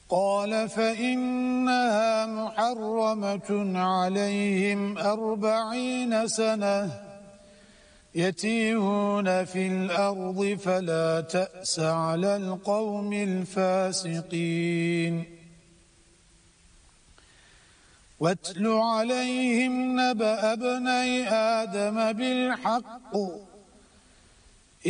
قال فإنها محرمة عليهم 40 سنة يتيهون في الأرض فلا تأس على القوم الفاسقين واتل عليهم نبأ ابني آدم بالحق